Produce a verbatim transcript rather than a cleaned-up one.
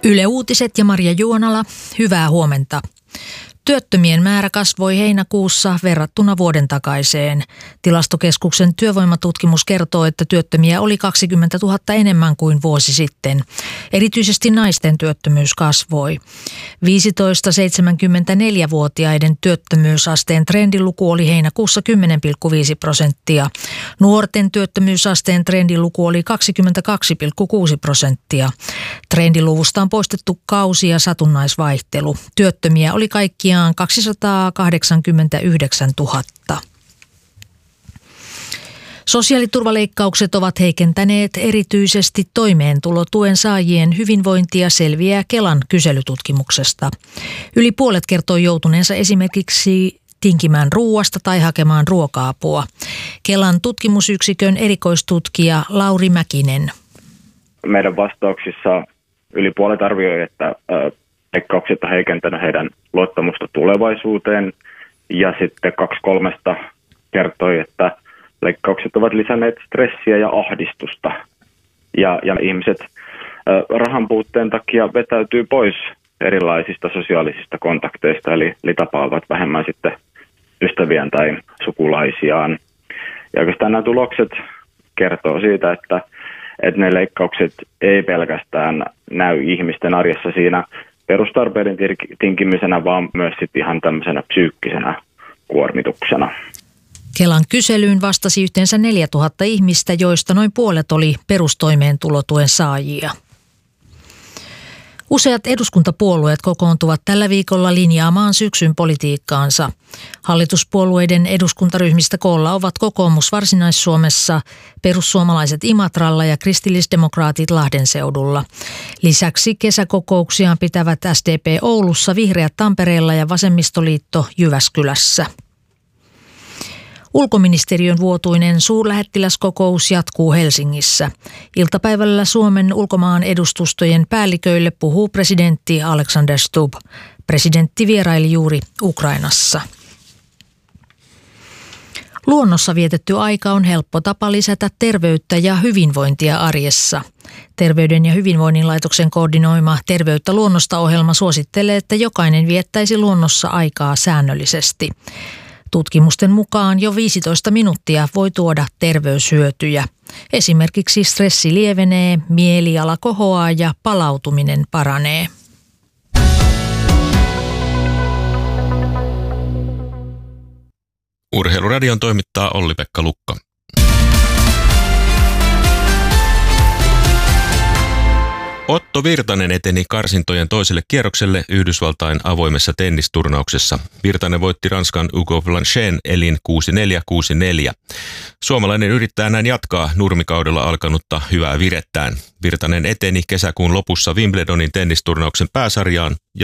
Yle Uutiset ja Marja Juonala, hyvää huomenta. Työttömien määrä kasvoi heinäkuussa verrattuna vuoden takaiseen. Tilastokeskuksen työvoimatutkimus kertoo, että työttömiä oli kaksikymmentätuhatta enemmän kuin vuosi sitten. Erityisesti naisten työttömyys kasvoi. viisitoista–seitsemänkymmentäneljä-vuotiaiden työttömyysasteen trendiluku oli heinäkuussa kymmenen pilkku viisi prosenttia. Nuorten työttömyysasteen trendiluku oli kaksikymmentäkaksi pilkku kuusi prosenttia. Trendiluvusta on poistettu kausi- ja satunnaisvaihtelu. Työttömiä oli kaikkiaan kaksisataakahdeksankymmentäyhdeksäntuhatta. Sosiaaliturvaleikkaukset ovat heikentäneet erityisesti toimeentulotuen saajien hyvinvointia, selviää Kelan kyselytutkimuksesta. Yli puolet kertoo joutuneensa esimerkiksi tinkimään ruuasta tai hakemaan ruoka-apua. Kelan tutkimusyksikön erikoistutkija Lauri Mäkinen. Meidän vastauksissa yli puolet arvioi, että leikkaukset on heikentänyt heidän luottamusta tulevaisuuteen, ja sitten kaksi kolmesta kertoi, että leikkaukset ovat lisänneet stressiä ja ahdistusta, ja, ja ihmiset äh, rahan puutteen takia vetäytyy pois erilaisista sosiaalisista kontakteista, eli, eli tapaavat vähemmän sitten ystäviään tai sukulaisiaan. Ja oikeastaan nämä tulokset kertoo siitä, että, että ne leikkaukset ei pelkästään näy ihmisten arjessa siinä perustarpeiden tinkimisenä, vaan myös sitten ihan tämmöisenä psyykkisenä kuormituksena. Kelan kyselyyn vastasi yhteensä neljätuhatta ihmistä, joista noin puolet oli perustoimeentulotuen saajia. Useat eduskuntapuolueet kokoontuvat tällä viikolla linjaamaan syksyn politiikkaansa. Hallituspuolueiden eduskuntaryhmistä koolla ovat kokoomus Varsinais-Suomessa, perussuomalaiset Imatralla ja kristillisdemokraatit Lahden seudulla. Lisäksi kesäkokouksiaan pitävät S D P Oulussa, Vihreät Tampereella ja Vasemmistoliitto Jyväskylässä. Ulkoministeriön vuotuinen suurlähettiläskokous jatkuu Helsingissä. Iltapäivällä Suomen ulkomaan edustustojen päälliköille puhuu presidentti Alexander Stubb. Presidentti vieraili juuri Ukrainassa. Luonnossa vietetty aika on helppo tapa lisätä terveyttä ja hyvinvointia arjessa. Terveyden ja hyvinvoinnin laitoksen koordinoima Terveyttä luonnosta -ohjelma suosittelee, että jokainen viettäisi luonnossa aikaa säännöllisesti. Tutkimusten mukaan jo viisitoista minuuttia voi tuoda terveyshyötyjä. Esimerkiksi stressi lievenee, mieliala kohoaa ja palautuminen paranee. Urheiluradion toimittaa Olli-Pekka Lukka. Otto Virtanen eteni karsintojen toiselle kierrokselle Yhdysvaltain avoimessa tennisturnauksessa. Virtanen voitti Ranskan Hugo Blanchen elin kuusi neljä kuusi neljä. Suomalainen yrittää näin jatkaa nurmikaudella alkanutta hyvää virettään. Virtanen eteni kesäkuun lopussa Wimbledonin tennisturnauksen pääsarjaan